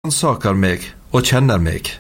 ransaker meg og kjenner meg.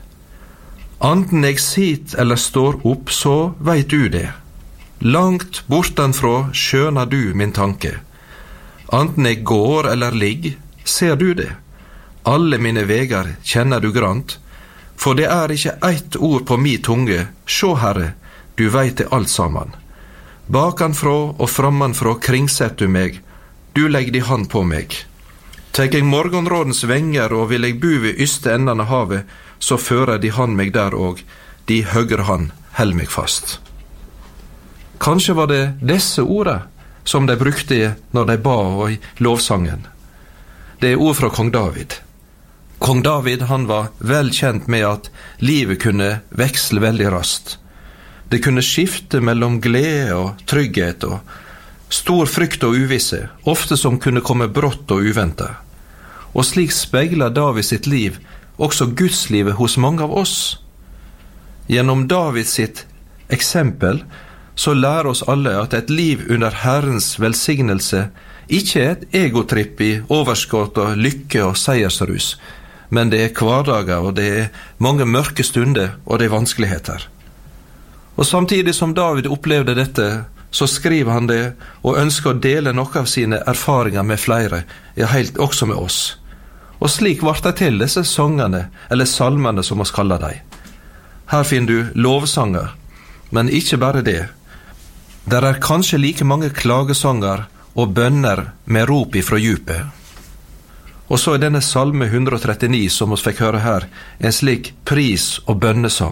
Anden jeg sit eller står opp, så veit du det. Langt bortanfra skjønner du min tanke. Anden jeg går eller ligg, ser du det. Alle mine vegar kjenner du grant, for det er ikke ett ord på mi tunge. Sjå, Herre, du veit det alt sammen. Bakanfra og frammanfra kringsett du meg, du legg di hand på meg. Tek jeg morgenrådens venger og vil jeg bu ved yste enden av havet, så fører de hand meg der og de høyre hand held meg fast. Kanskje var det disse ordene som de brukte når de ba og i lovsangen. Det er ord fra kong David. Kong David, han var vel kjent med at livet kunne veksle veldig raskt. Det kunne skifte mellom glede og trygghet og stor frykt og uvisse, ofte som kunne komme brått og uventet. Og slik spegler David sitt liv også Gudslivet hos mange av oss. Gjennom Davids sitt eksempel så lærer oss alle at et liv under Herrens velsignelse ikke er et egotripp i overskott og lykke og seiersrus, men det er hverdager, og det er mange mørke stunder, og det er vanskeligheter. Og samtidig som David opplevde dette, så skriver han det og ønsker å dele noe av sine erfaringer med flere, ja, helt også med oss. Og slik vart det til disse sangene, eller salmene som oss kaller dem. Her finner du lovsanger, men ikke bare det. Der er kanskje like mange klagesanger og bønner med rop ifra djupet. Og så er denne salme 139 som vi fikk høre her, en slik pris- og bønnesang.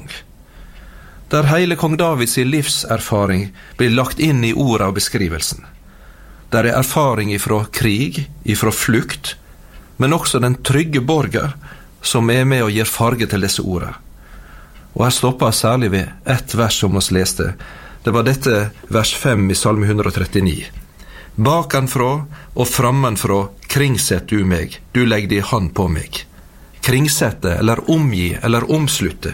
Der hele kong Davids livserfaring blir lagt inn i ordet og beskrivelsen. Der er erfaring ifra krig, ifra flukt, men også den trygge borger som er med og gir farge til disse ordene. Og her stopper jeg særlig ved ett vers som vi leste. Det var dette vers 5 i salme 139. Bakanfra og frammanfra kringsett du meg, du legg di hand på meg. Kringsette, eller omgi, eller omslutte.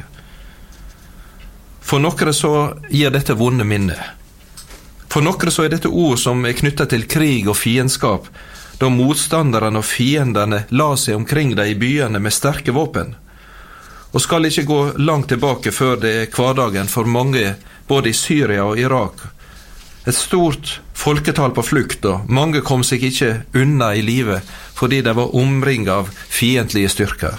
For nokkere så gir dette vonde minne. For nokkere så er dette ord som er knyttet til krig og fiendskap, da motstanderne og fiendene la seg omkring deg i byene med sterke våpen. Og skal ikke gå langt tilbake før det er hverdagen for mange, både i Syria og Irak. Et stort folketall på flukt, og mange kom seg ikke unna i livet fordi de var omringet av fiendtlige styrker.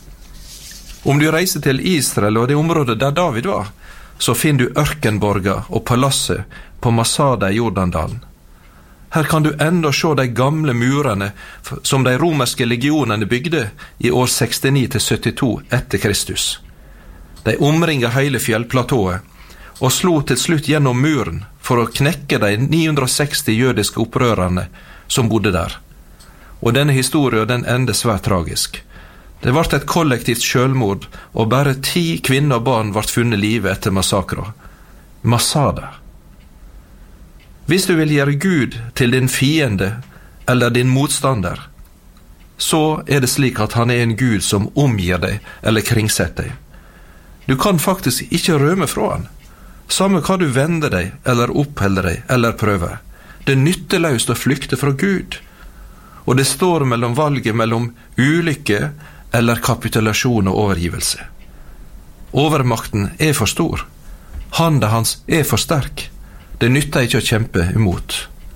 Om du reiser til Israel og det området der David var, så finner du ørkenborger og palasset på Masada i Jordandalen. Her kan du enda se de gamle murene som de romerske legionene bygde i år 69-72 etter Kristus. De omringet hele fjellplatået og slo til slutt gjennom muren for å knekke de 960 jødiske opprørerne som bodde der. Og denne historien den ender svært tragisk. Det ble et kollektivt selvmord, og bare 10 kvinner og barn ble funnet livet etter massakra. Masada. Hvis du vil gjøre Gud til din fiende eller din motstander, så er det slik at han er en Gud som omgir deg eller kringsetter deg. Du kan faktisk ikke rømme fra han. Samme hva du vender deg, eller oppholder deg, eller prøver. Det er nytteløst å flykte fra Gud. Og det står mellom valget mellom ulykke eller kapitulasjon og overgivelse. Overmakten er for stor. Handa hans er for sterk. Det nytter ikke å kjempe imot.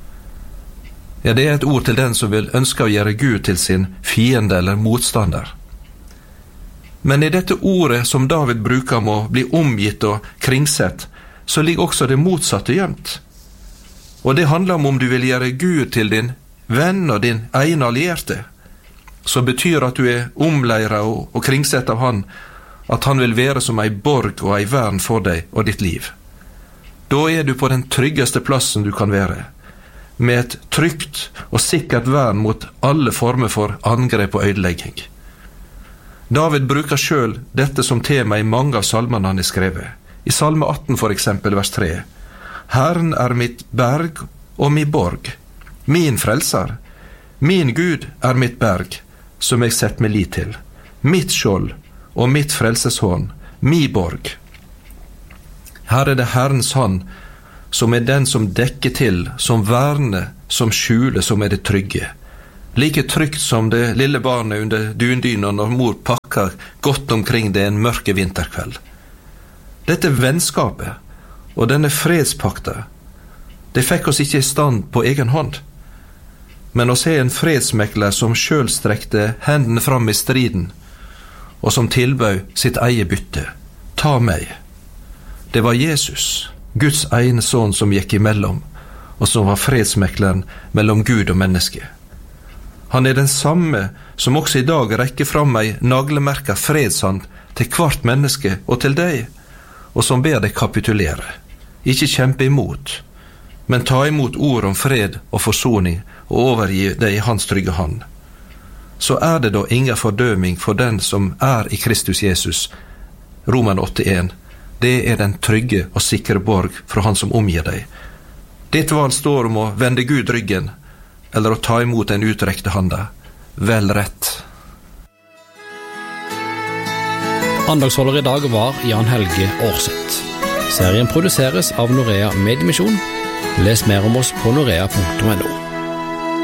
Ja, det er et ord til den som vil ønske å gjøre Gud til sin fiende eller motstander. Men i dette ordet som David bruker om å bli omgitt og kringsett, så ligger også det motsatte gjemt. Og det handler om du vil gjøre Gud til din venn og din egen allierte, som betyr at du er omleiret og kringsett av han, at han vil være som ei borg og ei vern for deg og ditt liv. Da er du på den tryggeste plassen du kan være, med et trygt og sikkert vern mot alle former for angrep og ødelegging. David bruker selv dette som tema i mange av salmene han har skrevet. I salme 18 for eksempel, vers 3. Herren er mitt berg og min borg, min frelser. Min Gud er mitt berg, som jeg setter meg lit til. Mitt skjold og mitt frelseshånd, mi borg. Her er det Herrens hand, som er den som dekker til, som verner, som skjuler, som er det trygge. like trygt som det lille barnet under dundyna når mor pakker godt omkring det en mørke vinterkveld. Dette vennskapet og denne fredspakta, det fikk oss ikke i stand på egen hånd, men å se en fredsmekler som selv strekte hendene fram i striden, og som tilbød sitt eget bytte, ta meg. Det var Jesus, Guds ene sønn, som gikk imellom, og som var fredsmekleren mellom Gud og menneske. Han den samme som også i dag rekker fram ei naglemerka fredshand til hvert menneske og til deg, og som ber deg kapitulere, ikke kjempe imot, men ta imot ord om fred og forsoning og overgi deg i hans trygge hand. Så det da ingen fordøming for den som i Kristus Jesus. Roman 8:1. Det den trygge og sikre borg fra han som omgir deg. Ditt valg står om å vende Gud ryggen, eller å ta imot den utrekte handa. Vel rett. Andagsholder i dag var Jan Helge Aarseth. Serien produseres av Norea Mediemisjon. Les mer om oss på norea.no.